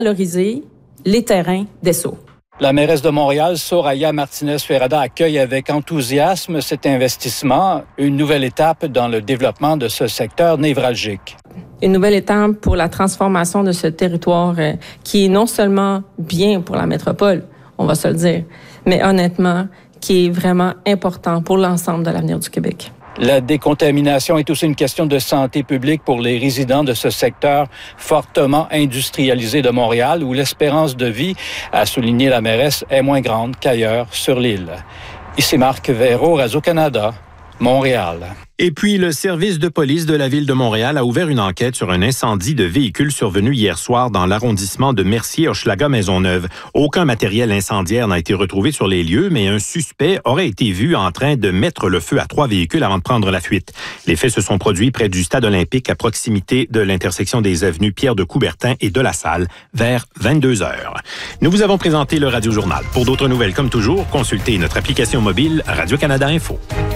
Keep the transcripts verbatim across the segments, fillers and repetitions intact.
valoriser les terrains d'Esso. La mairesse de Montréal, Soraya Martinez-Ferrada, accueille avec enthousiasme cet investissement, une nouvelle étape dans le développement de ce secteur névralgique. Une nouvelle étape pour la transformation de ce territoire euh, qui est non seulement bien pour la métropole, on va se le dire, mais honnêtement, qui est vraiment important pour l'ensemble de l'avenir du Québec. La décontamination est aussi une question de santé publique pour les résidents de ce secteur fortement industrialisé de Montréal, où l'espérance de vie, a souligné la mairesse, est moins grande qu'ailleurs sur l'île. Ici Marc Véro, Radio-Canada, Montréal. Et puis, le service de police de la Ville de Montréal a ouvert une enquête sur un incendie de véhicule survenu hier soir dans l'arrondissement de Mercier-Hochelaga-Maisonneuve. Aucun matériel incendiaire n'a été retrouvé sur les lieux, mais un suspect aurait été vu en train de mettre le feu à trois véhicules avant de prendre la fuite. Les faits se sont produits près du stade olympique à proximité de l'intersection des avenues Pierre de Coubertin et de la Salle vers vingt-deux heures. Nous vous avons présenté le Radio Journal. Pour d'autres nouvelles, comme toujours, consultez notre application mobile Radio-Canada Info.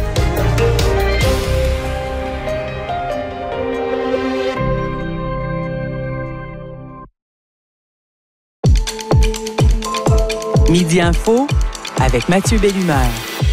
Midi Info avec Mathieu Bellumeur.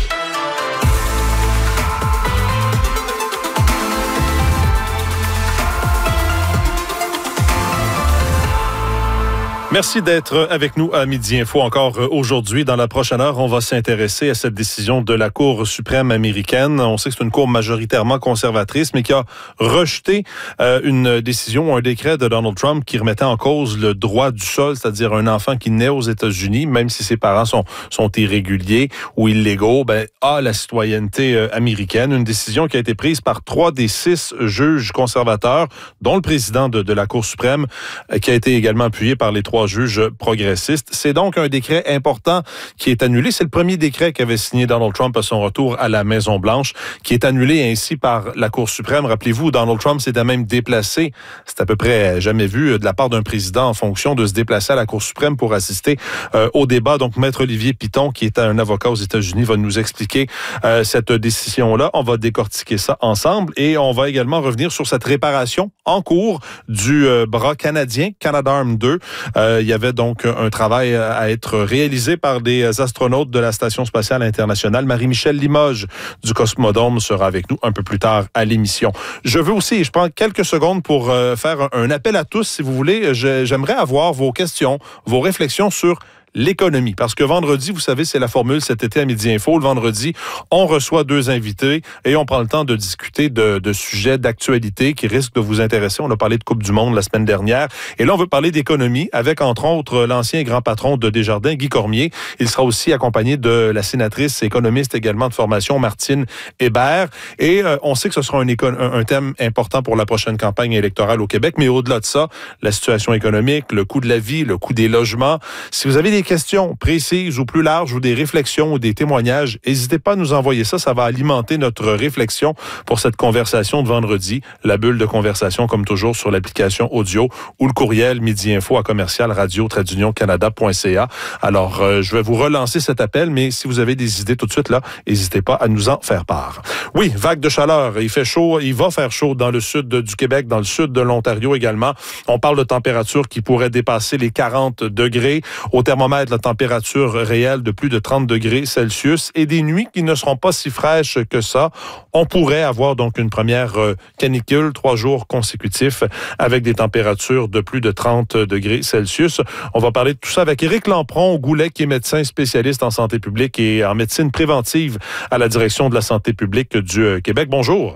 Merci d'être avec nous à Midi Info encore aujourd'hui. Dans la prochaine heure, on va s'intéresser à cette décision de la Cour suprême américaine. On sait que c'est une cour majoritairement conservatrice, mais qui a rejeté euh, une décision, un décret de Donald Trump qui remettait en cause le droit du sol, c'est-à-dire un enfant qui naît aux États-Unis, même si ses parents sont, sont irréguliers ou illégaux, ben, a la citoyenneté euh, américaine. Une décision qui a été prise par trois des six juges conservateurs, dont le président de, de la Cour suprême, euh, qui a été également appuyé par les trois juge progressiste. C'est donc un décret important qui est annulé. C'est le premier décret qu'avait signé Donald Trump à son retour à la Maison-Blanche, qui est annulé ainsi par la Cour suprême. Rappelez-vous, Donald Trump s'était même déplacé, c'est à peu près jamais vu de la part d'un président en fonction de se déplacer à la Cour suprême pour assister euh, au débat. Donc, Maître Olivier Piton, qui est un avocat aux États-Unis, va nous expliquer euh, cette décision-là. On va décortiquer ça ensemble et on va également revenir sur cette réparation en cours du euh, bras canadien, Canadarm deux. Euh, il y avait donc un travail à être réalisé par des astronautes de la Station spatiale internationale. Marie-Michèle Limoges du Cosmodome sera avec nous un peu plus tard à l'émission. Je veux aussi, je prends quelques secondes pour euh, faire un appel à tous, si vous voulez. J'aimerais avoir vos questions, vos réflexions sur l'économie. Parce que vendredi, vous savez, c'est la formule cet été à Midi Info. Le vendredi, on reçoit deux invités et on prend le temps de discuter de, de sujets d'actualité qui risquent de vous intéresser. On a parlé de Coupe du Monde la semaine dernière. Et là, on veut parler d'économie avec, entre autres, l'ancien grand patron de Desjardins, Guy Cormier. Il sera aussi accompagné de la sénatrice économiste également de formation, Martine Hébert. Et euh, on sait que ce sera un, éco- un, un thème important pour la prochaine campagne électorale au Québec. Mais au-delà de ça, la situation économique, le coût de la vie, le coût des logements. Si vous avez des questions précises ou plus larges ou des réflexions ou des témoignages, n'hésitez pas à nous envoyer ça. Ça va alimenter notre réflexion pour cette conversation de vendredi. La bulle de conversation, comme toujours, sur l'application audio ou le courriel midi-info à commercial radio trait d'union canada point c a. Alors, euh, je vais vous relancer cet appel, mais si vous avez des idées tout de suite, là, n'hésitez pas à nous en faire part. Oui, vague de chaleur. Il fait chaud, il va faire chaud dans le sud du Québec, dans le sud de l'Ontario également. On parle de températures qui pourraient dépasser les quarante degrés. Au thermomètre, la température réelle de plus de trente degrés Celsius et des nuits qui ne seront pas si fraîches que ça. On pourrait avoir donc une première canicule, trois jours consécutifs avec des températures de plus de trente degrés Celsius. On va parler de tout ça avec Éric Lampron-Goulet, qui est médecin spécialiste en santé publique et en médecine préventive à la direction de la santé publique du Québec. Bonjour.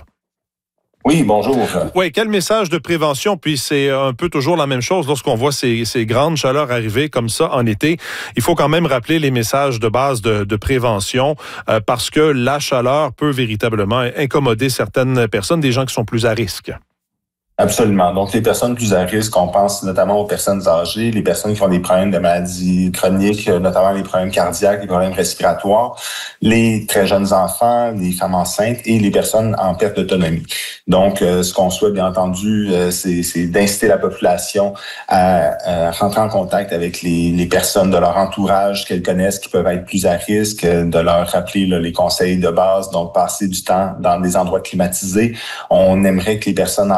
Oui, bonjour. Oui, quel message de prévention? Puis c'est un peu toujours la même chose lorsqu'on voit ces, ces grandes chaleurs arriver comme ça en été. Il faut quand même rappeler les messages de base de, de prévention euh, parce que la chaleur peut véritablement incommoder certaines personnes, des gens qui sont plus à risque. Absolument. Donc, les personnes plus à risque, on pense notamment aux personnes âgées, les personnes qui ont des problèmes de maladies chroniques, notamment les problèmes cardiaques, les problèmes respiratoires, les très jeunes enfants, les femmes enceintes et les personnes en perte d'autonomie. Donc, euh, ce qu'on souhaite, bien entendu, euh, c'est, c'est d'inciter la population à, à rentrer en contact avec les, les personnes de leur entourage qu'elles connaissent qui peuvent être plus à risque, de leur rappeler là, les conseils de base, donc passer du temps dans des endroits climatisés. On aimerait que les personnes âgées passent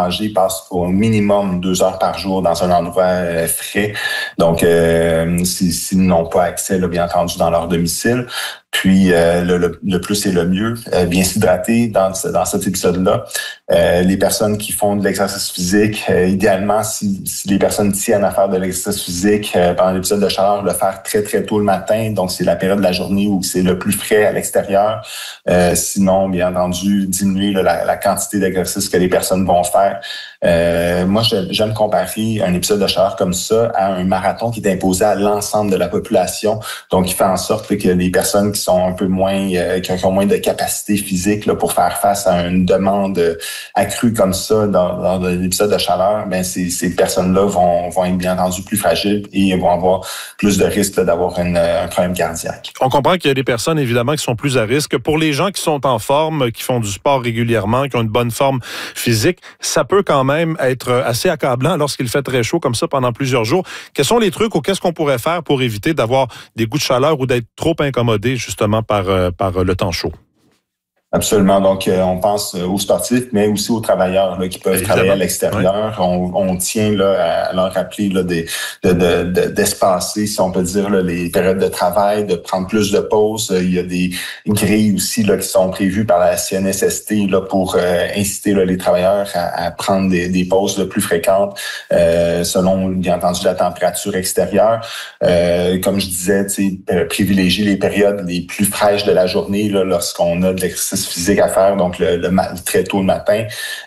passent au minimum deux heures par jour dans un endroit euh, frais. Donc, euh, s'ils si, si n'ont pas accès, là, bien entendu, dans leur domicile. Puis, euh, le, le, le plus et le mieux, euh, bien s'hydrater dans, dans cet épisode-là. Euh, les personnes qui font de l'exercice physique, euh, idéalement, si, si les personnes tiennent à faire de l'exercice physique euh, pendant l'épisode de chaleur, le faire très, très tôt le matin. Donc, c'est la période de la journée où c'est le plus frais à l'extérieur. Euh, sinon, bien entendu, diminuer là, la, la quantité d'exercice que les personnes vont faire. Euh, moi, j'aime comparer un épisode de chaleur comme ça à un marathon qui est imposé à l'ensemble de la population. Donc, il fait en sorte là, que les personnes qui sont un peu moins, euh, qui ont moins de capacité physique là, pour faire face à une demande accrue comme ça dans, dans un épisode de chaleur, ben ces, ces personnes-là vont, vont être bien entendu plus fragiles et vont avoir plus de risques là, d'avoir une, un problème cardiaque. On comprend qu'il y a des personnes, évidemment, qui sont plus à risque. Pour les gens qui sont en forme, qui font du sport régulièrement, qui ont une bonne forme physique, ça peut quand même être assez accablant lorsqu'il fait très chaud comme ça pendant plusieurs jours. Quels sont les trucs ou qu'est-ce qu'on pourrait faire pour éviter d'avoir des coups de chaleur ou d'être trop incommodé justement par, euh, par le temps chaud? Absolument. Donc, euh, on pense aux sportifs, mais aussi aux travailleurs là, qui peuvent Évidemment. travailler à l'extérieur. Oui. On, on tient là, à leur rappeler là, des, de, de, de, d'espacer, si on peut dire, là, les périodes de travail, de prendre plus de pauses. Il y a des grilles aussi là, qui sont prévues par la C N S S T là, pour euh, inciter là, les travailleurs à, à prendre des, des pauses là, plus fréquentes euh, selon, bien entendu, la température extérieure. Euh, comme je disais, privilégier les périodes les plus fraîches de la journée là, lorsqu'on a de l'exercice physique à faire, donc le, le très tôt le matin,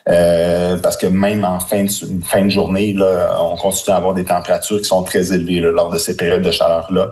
euh, parce que même en fin de, fin de journée, là, on continue à avoir des températures qui sont très élevées là, lors de ces périodes de chaleur-là.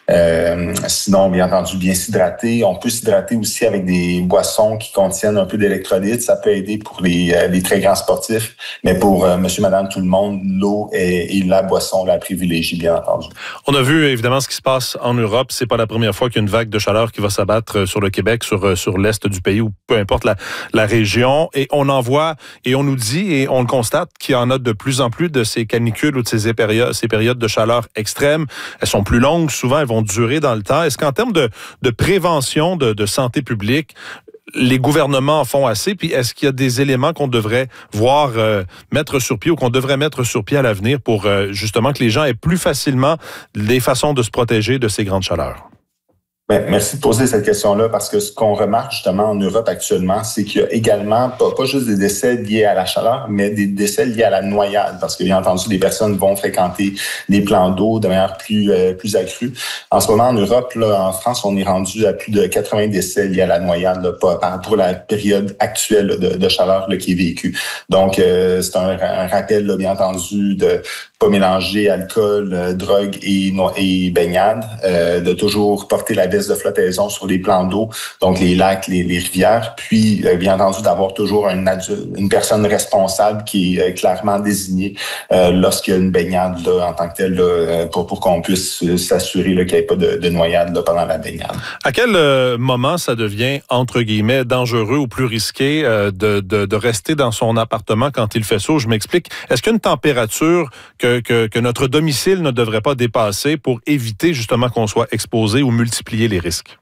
Euh, sinon, bien entendu, bien s'hydrater. On peut s'hydrater aussi avec des boissons qui contiennent un peu d'électrolytes. Ça peut aider pour les, les très grands sportifs, mais pour euh, monsieur, madame, tout le monde, l'eau est, est la boisson la privilégiée, bien entendu. On a vu évidemment ce qui se passe en Europe. C'est pas la première fois qu'il y a une vague de chaleur qui va s'abattre sur le Québec, sur, sur l'est du pays, ou peu importe la, la région. Et on en voit, et on nous dit, et on le constate, qu'il y en a de plus en plus de ces canicules ou de ces périodes, ces périodes de chaleur extrêmes. Elles sont plus longues, souvent elles vont durer dans le temps. Est-ce qu'en termes de, de prévention, de, de santé publique, les gouvernements en font assez? Puis est-ce qu'il y a des éléments qu'on devrait voir euh, mettre sur pied ou qu'on devrait mettre sur pied à l'avenir pour euh, justement que les gens aient plus facilement des façons de se protéger de ces grandes chaleurs? Bien, merci de poser cette question-là parce que ce qu'on remarque justement en Europe actuellement, c'est qu'il y a également pas, pas juste des décès liés à la chaleur, mais des décès liés à la noyade parce que bien entendu, les personnes vont fréquenter des plans d'eau de manière plus euh, plus accrue. En ce moment, en Europe, là, en France, on est rendu à plus de quatre-vingts décès liés à la noyade là, pas, pour la période actuelle là, de, de chaleur là, qui est vécue. Donc, euh, c'est un, un rappel, là, bien entendu, de pas mélanger alcool, euh, drogue et, et baignade, euh, de toujours porter la veste de flottaison sur les plans d'eau, donc les lacs, les, les rivières, puis euh, bien entendu d'avoir toujours une, adulte, une personne responsable qui est euh, clairement désignée euh, lorsqu'il y a une baignade là, en tant que telle, là, pour, pour qu'on puisse euh, s'assurer là, qu'il n'y ait pas de, de noyade là, pendant la baignade. À quel euh, moment ça devient, entre guillemets, dangereux ou plus risqué euh, de, de, de rester dans son appartement quand il fait chaud? Je m'explique. Est-ce qu'il y a une température que Que, que notre domicile ne devrait pas dépasser pour éviter justement qu'on soit exposé ou multiplier les risques?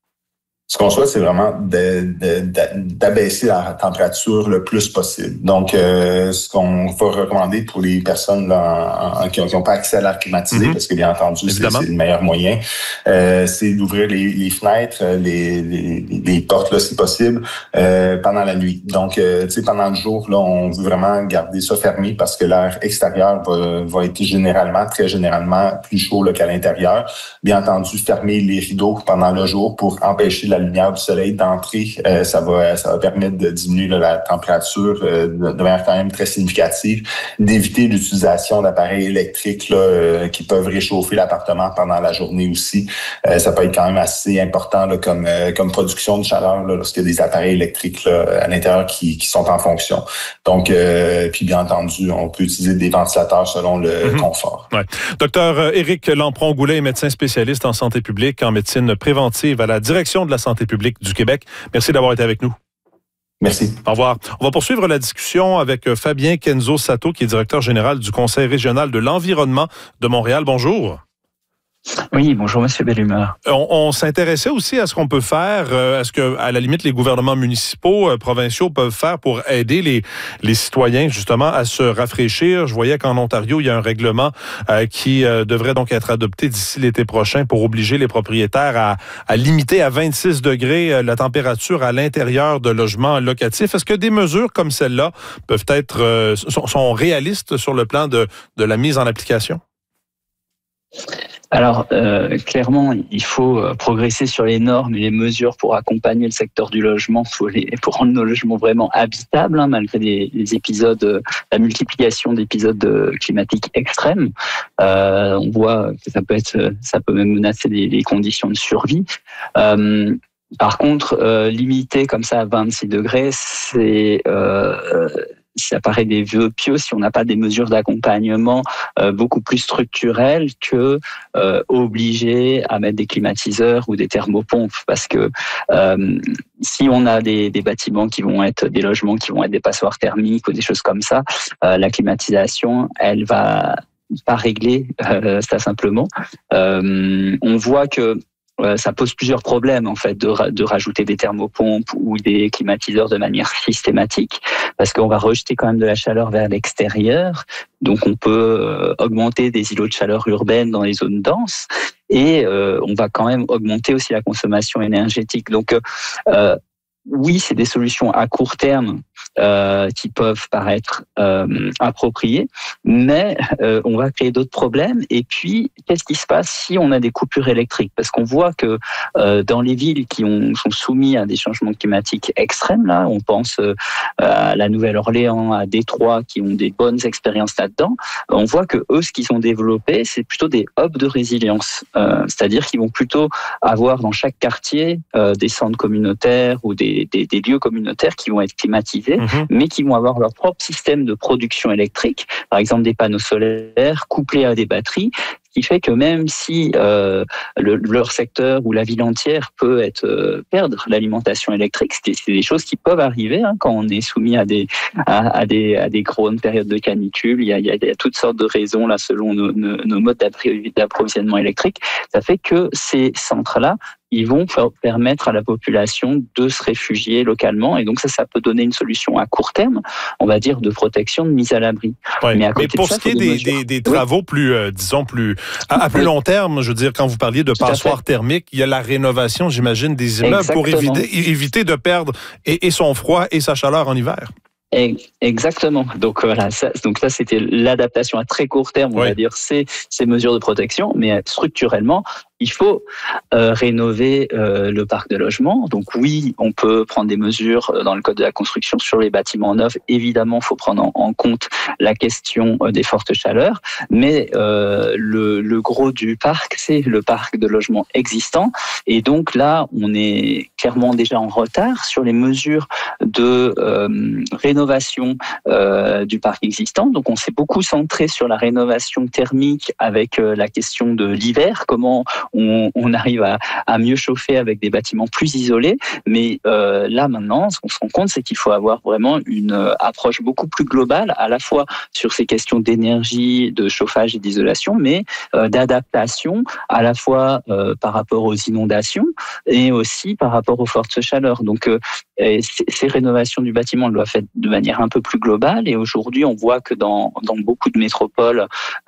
Ce qu'on souhaite, c'est vraiment de, de, de, d'abaisser la température le plus possible. Donc, euh, ce qu'on va recommander pour les personnes là, en, en, qui n'ont pas accès à l'air climatisé, mm-hmm. parce que bien entendu, c'est, c'est le meilleur moyen, euh, c'est d'ouvrir les, les fenêtres, les, les, les portes, là, si possible, euh, pendant la nuit. Donc, euh, tu sais, pendant le jour, là, on veut vraiment garder ça fermé parce que l'air extérieur va, va être généralement, très généralement, plus chaud là, qu'à l'intérieur. Bien entendu, fermer les rideaux pendant le jour pour empêcher la lumière du soleil d'entrée, euh, ça va ça va permettre de diminuer là, la température euh, de, de manière quand même très significative, d'éviter l'utilisation d'appareils électriques là, euh, qui peuvent réchauffer l'appartement pendant la journée aussi. Euh, ça peut être quand même assez important là, comme euh, comme production de chaleur là, lorsqu'il y a des appareils électriques là, à l'intérieur qui, qui sont en fonction. Donc, euh, puis bien entendu, on peut utiliser des ventilateurs selon le mm-hmm. confort. Ouais. Docteur Éric Lampron-Goulet est médecin spécialiste en santé publique, en médecine préventive à la direction de la santé publique du Québec. Merci d'avoir été avec nous. Merci. Au revoir. On va poursuivre la discussion avec Fabien Kenzo Sato, qui est directeur général du Conseil régional de l'environnement de Montréal. Bonjour. Oui, bonjour Monsieur Bellumeur. On, on s'intéressait aussi à ce qu'on peut faire, euh, à ce que, à la limite, les gouvernements municipaux, euh, provinciaux peuvent faire pour aider les, les citoyens justement à se rafraîchir. Je voyais qu'en Ontario, il y a un règlement euh, qui euh, devrait donc être adopté d'ici l'été prochain pour obliger les propriétaires à, à limiter à vingt-six degrés euh, la température à l'intérieur de logements locatifs. Est-ce que des mesures comme celle-là peuvent être euh, sont, sont réalistes sur le plan de, de la mise en application? Alors, euh, clairement, il faut progresser sur les normes et les mesures pour accompagner le secteur du logement, pour, les, pour rendre nos logements vraiment habitables, hein, malgré les, les épisodes, la multiplication d'épisodes climatiques extrêmes. Euh, on voit que ça peut être, ça peut même menacer les, les conditions de survie. Euh, par contre, euh, limiter comme ça à vingt-six degrés, c'est euh, ça paraît des vœux pieux si on n'a pas des mesures d'accompagnement euh, beaucoup plus structurelles que euh, obliger à mettre des climatiseurs ou des thermopompes, parce que euh, si on a des, des bâtiments qui vont être des logements qui vont être des passoires thermiques ou des choses comme ça, euh, la climatisation, elle va pas régler euh, ça simplement. Euh, on voit que ça pose plusieurs problèmes en fait de, de rajouter des thermopompes ou des climatiseurs de manière systématique, parce qu'on va rejeter quand même de la chaleur vers l'extérieur, donc on peut augmenter des îlots de chaleur urbaines dans les zones denses et euh, on va quand même augmenter aussi la consommation énergétique. Donc euh, oui, c'est des solutions à court terme euh, qui peuvent paraître euh, appropriées, mais euh, on va créer d'autres problèmes. Et puis, qu'est-ce qui se passe si on a des coupures électriques? Parce qu'on voit que euh, dans les villes qui ont, sont soumises à des changements climatiques extrêmes, là, on pense euh, à la Nouvelle-Orléans, à Détroit, qui ont des bonnes expériences là-dedans, on voit que eux, ce qu'ils ont développé, c'est plutôt des hubs de résilience. Euh, c'est-à-dire qu'ils vont plutôt avoir dans chaque quartier euh, des centres communautaires ou des Des, des lieux communautaires qui vont être climatisés, mmh. mais qui vont avoir leur propre système de production électrique, par exemple des panneaux solaires couplés à des batteries, ce qui fait que même si euh, le, leur secteur ou la ville entière peut être euh, perdre l'alimentation électrique, c'est, c'est des choses qui peuvent arriver hein, quand on est soumis à des à, à des à des grandes périodes de canicule. Il y a, il y a, il y a toutes sortes de raisons là selon nos, nos, nos modes d'approvisionnement électrique. Ça fait que ces centres-là, ils vont permettre à la population de se réfugier localement. Et donc ça, ça peut donner une solution à court terme, on va dire, de protection, de mise à l'abri. Ouais, mais, à côté mais pour de ça, ce qui est des, des, des, des travaux oui. plus, euh, disons, plus à, à plus oui. long terme, je veux dire, quand vous parliez de passoires thermiques, il y a la rénovation, j'imagine, des immeubles Exactement. pour éviter, éviter de perdre et, et son froid et sa chaleur en hiver. Exactement. Donc voilà, ça, donc ça c'était l'adaptation à très court terme, on oui. va dire, ces, ces mesures de protection, mais structurellement, il faut euh, rénover euh, le parc de logements. Donc oui, on peut prendre des mesures dans le code de la construction sur les bâtiments neufs. Évidemment, il faut prendre en, en compte la question des fortes chaleurs, mais euh, le, le gros du parc, c'est le parc de logements existant. Et donc là, on est clairement déjà en retard sur les mesures de euh, rénovation euh, du parc existant. Donc on s'est beaucoup centré sur la rénovation thermique avec euh, la question de l'hiver, comment On, on arrive à, à mieux chauffer avec des bâtiments plus isolés. Mais euh, là, maintenant, ce qu'on se rend compte, c'est qu'il faut avoir vraiment une approche beaucoup plus globale, à la fois sur ces questions d'énergie, de chauffage et d'isolation, mais euh, d'adaptation, à la fois euh, par rapport aux inondations et aussi par rapport aux fortes chaleurs. Donc, euh, ces, ces rénovations du bâtiment doivent être de manière un peu plus globale. Et aujourd'hui, on voit que dans, dans beaucoup de métropoles,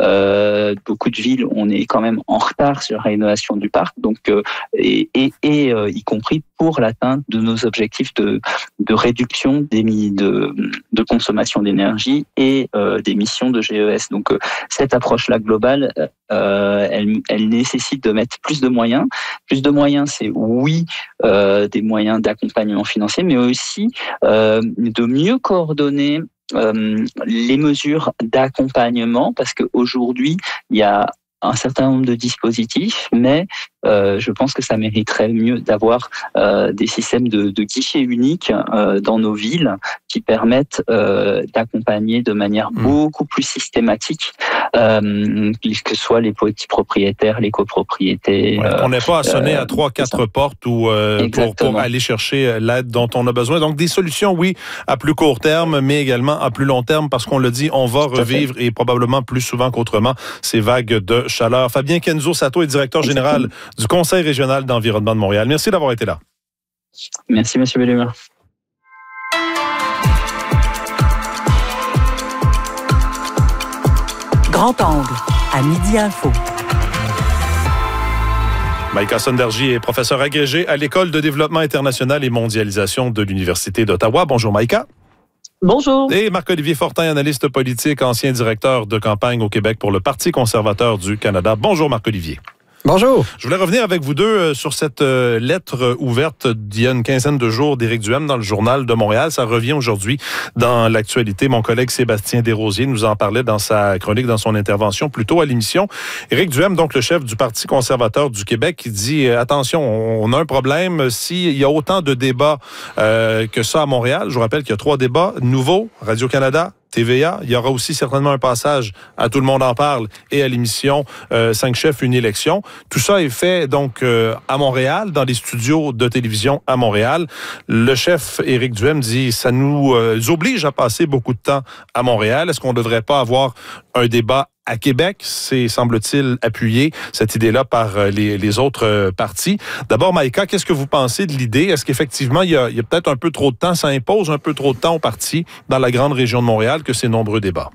euh, beaucoup de villes, on est quand même en retard sur la rénovation du parc, donc euh, et, et, et euh, y compris pour l'atteinte de nos objectifs de, de réduction des, de, de consommation d'énergie et euh, d'émissions de G E S. Donc euh, cette approche-là globale, euh, elle, elle nécessite de mettre plus de moyens. Plus de moyens, c'est oui euh, des moyens d'accompagnement financier, mais aussi euh, de mieux coordonner euh, les mesures d'accompagnement, parce qu'aujourd'hui, il y a un certain nombre de dispositifs, mais euh, je pense que ça mériterait mieux d'avoir euh, des systèmes de, de guichets uniques euh, dans nos villes qui permettent euh, d'accompagner de manière mmh. beaucoup plus systématique euh, que ce soit les petits propriétaires, les copropriétés. Ouais, euh, on n'est pas à sonner euh, à trois, quatre portes ou euh, pour, pour aller chercher l'aide dont on a besoin. Donc, des solutions, oui, à plus court terme, mais également à plus long terme, parce qu'on le dit, on va revivre, et probablement plus souvent qu'autrement, ces vagues de chaleur. Fabien Kenzo-Sato est directeur général du Conseil régional d'environnement de Montréal. Merci d'avoir été là. Merci, M. Bellemare. Grand angle, à Midi Info. Maïka Sonderji est professeure agrégée à l'École de développement international et mondialisation de l'Université d'Ottawa. Bonjour Maïka. Bonjour. Et Marc-Olivier Fortin, analyste politique, ancien directeur de campagne au Québec pour le Parti conservateur du Canada. Bonjour Marc-Olivier. Bonjour. Je voulais revenir avec vous deux euh, sur cette euh, lettre ouverte d'il y a une quinzaine de jours d'Éric Duhem dans le Journal de Montréal. Ça revient aujourd'hui dans l'actualité. Mon collègue Sébastien Desrosiers nous en parlait dans sa chronique, dans son intervention plus tôt à l'émission. Éric Duhem, donc le chef du Parti conservateur du Québec, qui dit euh, attention, on a un problème. S'il y a autant de débats euh, que ça à Montréal, je vous rappelle qu'il y a trois débats nouveaux, Radio-Canada, T V A. Il y aura aussi certainement un passage à Tout le monde en parle et à l'émission euh, Cinq chefs, une élection. Tout ça est fait donc euh, à Montréal, dans les studios de télévision à Montréal. Le chef Éric Duhem dit ça nous euh, oblige à passer beaucoup de temps à Montréal. Est-ce qu'on ne devrait pas avoir un débat à Québec? C'est, semble-t-il, appuyé, cette idée-là, par les, les autres partis. D'abord, Maïka, qu'est-ce que vous pensez de l'idée? Est-ce qu'effectivement, il y a, il y a peut-être un peu trop de temps, ça impose un peu trop de temps aux partis dans la grande région de Montréal que ces nombreux débats?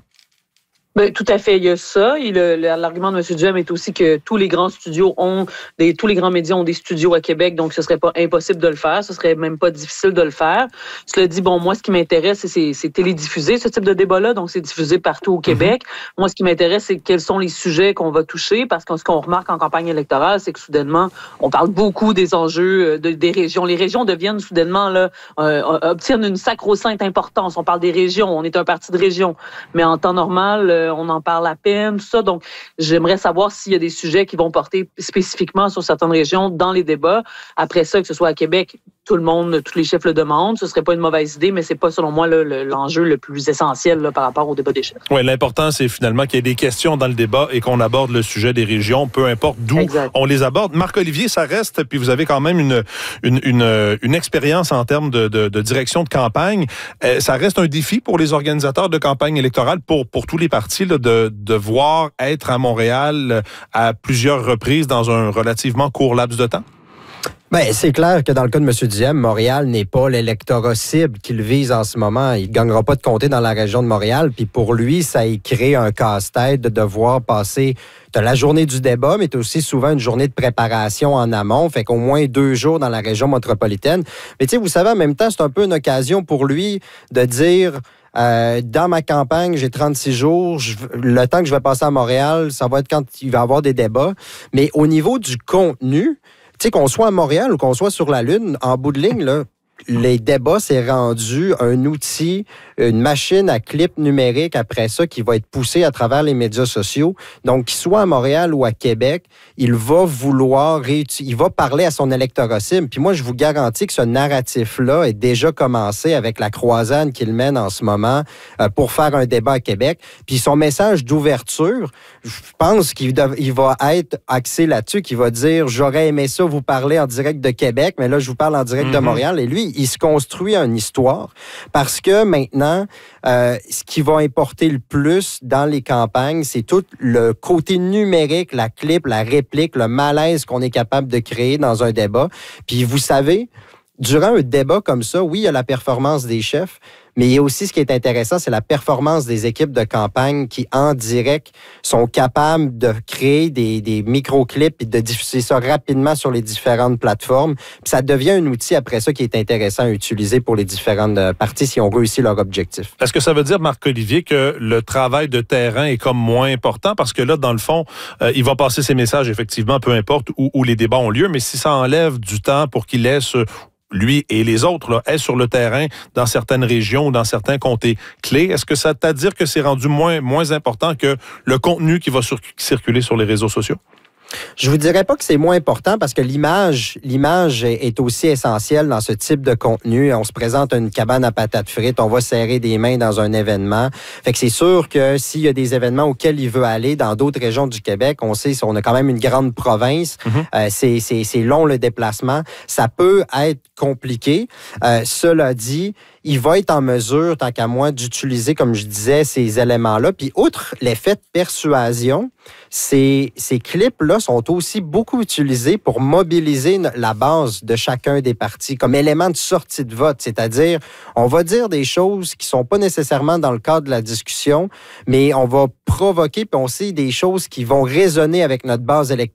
Ben, tout à fait, il y a ça. Et le, le, l'argument de M. Duhem est aussi que tous les grands studios ont, des, tous les grands médias ont des studios à Québec, donc ce serait pas impossible de le faire, ce serait même pas difficile de le faire. Cela dit, bon, moi, ce qui m'intéresse, c'est, c'est télédiffuser ce type de débat-là, donc c'est diffusé partout au Québec. Mm-hmm. Moi, ce qui m'intéresse, c'est quels sont les sujets qu'on va toucher, parce que ce qu'on remarque en campagne électorale, c'est que soudainement, on parle beaucoup des enjeux de, des régions. Les régions deviennent soudainement, là, euh, obtiennent une sacro-sainte importance. On parle des régions, on est un parti de région, mais en temps normal, on en parle à peine, tout ça. Donc, j'aimerais savoir s'il y a des sujets qui vont porter spécifiquement sur certaines régions dans les débats. Après ça, que ce soit à Québec, tout le monde, tous les chefs le demandent. Ce serait pas une mauvaise idée, mais c'est pas, selon moi, là, le, l'enjeu le plus essentiel là, par rapport au débat des chefs. Oui, l'important, c'est finalement qu'il y ait des questions dans le débat et qu'on aborde le sujet des régions, peu importe d'où exact. On les aborde. Marc-Olivier, ça reste, puis vous avez quand même une, une, une, une expérience en termes de, de, de direction de campagne. Euh, ça reste un défi pour les organisateurs de campagne électorale, pour, pour tous les partis, là, de devoir être à Montréal à plusieurs reprises dans un relativement court laps de temps? Ben, c'est clair que dans le cas de M. Duhem, Montréal n'est pas l'électorat cible qu'il vise en ce moment. Il ne gagnera pas de comté dans la région de Montréal. Puis pour lui, ça y crée un casse-tête de devoir passer de la journée du débat, mais aussi souvent une journée de préparation en amont. Fait qu'au moins deux jours dans la région métropolitaine. Mais tu sais, vous savez, en même temps, c'est un peu une occasion pour lui de dire... Euh, dans ma campagne, j'ai trente-six jours. Je, le temps que je vais passer à Montréal, ça va être quand il va y avoir des débats. Mais au niveau du contenu, tu sais, qu'on soit à Montréal ou qu'on soit sur la Lune, en bout de ligne, là, les débats, c'est rendu un outil, une machine à clip numérique après ça qui va être poussée à travers les médias sociaux. Donc, qu'il soit à Montréal ou à Québec, il va vouloir réutiliser, il va parler à son électorat cible. Puis moi, je vous garantis que ce narratif-là est déjà commencé avec la croisade qu'il mène en ce moment euh, pour faire un débat à Québec. Puis son message d'ouverture, je pense qu'il doit, il va être axé là-dessus, qu'il va dire « J'aurais aimé ça vous parler en direct de Québec, mais là, je vous parle en direct mm-hmm. de Montréal. » Et lui, il se construit une histoire parce que maintenant, euh, ce qui va importer le plus dans les campagnes, c'est tout le côté numérique, la clip, la réplique, le malaise qu'on est capable de créer dans un débat. Puis vous savez, durant un débat comme ça, oui, il y a la performance des chefs, mais il y a aussi ce qui est intéressant, c'est la performance des équipes de campagne qui, en direct, sont capables de créer des, des micro-clips et de diffuser ça rapidement sur les différentes plateformes. Puis ça devient un outil, après ça, qui est intéressant à utiliser pour les différentes parties si on réussit leur objectif. Est-ce que ça veut dire, Marc-Olivier, que le travail de terrain est comme moins important? Parce que là, dans le fond, euh, il va passer ses messages, effectivement, peu importe où, où les débats ont lieu, mais si ça enlève du temps pour qu'il laisse... lui et les autres, là, est sur le terrain dans certaines régions ou dans certains comtés clés. Est-ce que ça t'a dire que c'est rendu moins, moins important que le contenu qui va sur- circuler sur les réseaux sociaux? Je vous dirais pas que c'est moins important parce que l'image, l'image est aussi essentielle dans ce type de contenu. On se présente à une cabane à patates frites, on va serrer des mains dans un événement. Fait que c'est sûr que s'il y a des événements auxquels il veut aller dans d'autres régions du Québec, on sait, on a quand même une grande province. Mm-hmm. Euh, c'est, c'est, c'est long le déplacement. Ça peut être compliqué. Euh, cela dit, il va être en mesure, tant qu'à moi, d'utiliser, comme je disais, ces éléments-là. Puis, outre l'effet de persuasion, ces, ces clips-là sont aussi beaucoup utilisés pour mobiliser la base de chacun des partis comme élément de sortie de vote. C'est-à-dire, on va dire des choses qui sont pas nécessairement dans le cadre de la discussion, mais on va provoquer, puis on sait des choses qui vont résonner avec notre base électorale